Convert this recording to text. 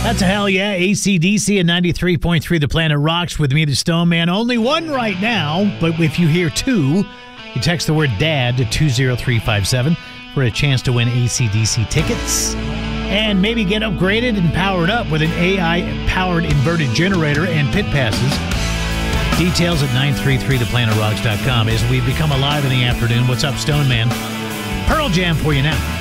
That's a hell yeah. AC/DC and 93.3 The Planet Rocks with me, the Stone Man. Only one right now, but if you hear two, you text the word DAD to 20357 for a chance to win AC/DC tickets and maybe get upgraded and powered up with an AI-powered inverted generator and pit passes. Details at 933theplanetrocks.com as we become alive in the afternoon. What's up, Stone Man? Pearl Jam for you now.